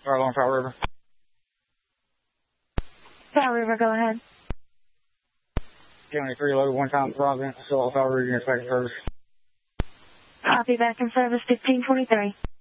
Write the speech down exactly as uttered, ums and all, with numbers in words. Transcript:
Right along Powell River. Powell River, go ahead. County three load, one time Providence, still off Powell River, unit back in service. Copy, back in service, fifteen twenty-three.